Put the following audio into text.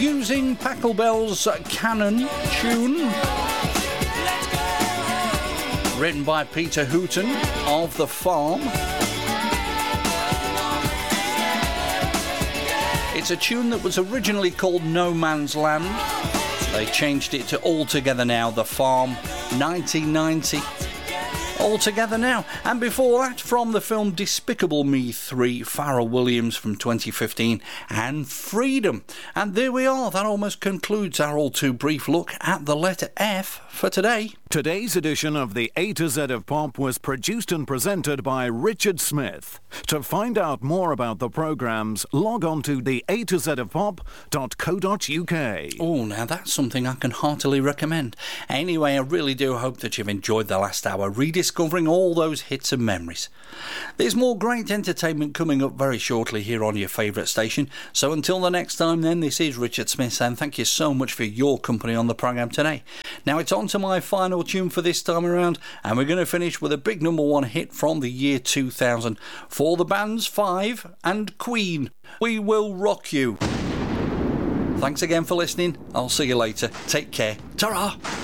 using Pachelbel's Canon tune, written by Peter Hooton of The Farm. It's a tune that was originally called No Man's Land. They changed it to All Together Now, The Farm, 1990. All Together Now. And before that, from the film Despicable Me 3, Pharrell Williams from 2015, and Freedom. And there we are. That almost concludes our all too brief look at the letter F for today. Today's edition of the A to Z of Pop was produced and presented by Richard Smith. To find out more about the programmes, log on to the A to Z of Pop.co.uk. Oh, now that's something I can heartily recommend. Anyway, I really do hope that you've enjoyed the last hour rediscovering all those hits and memories. There's more great entertainment coming up very shortly here on your favourite station. So until the next time then, this is Richard Smith, and thank you so much for your company on the programme today. Now it's on to my final tune for this time around, and we're going to finish with a big #1 hit from the year 2000 for the bands Five and Queen. We Will Rock You. Thanks again for listening. I'll see you later. Take care. Ta-ra!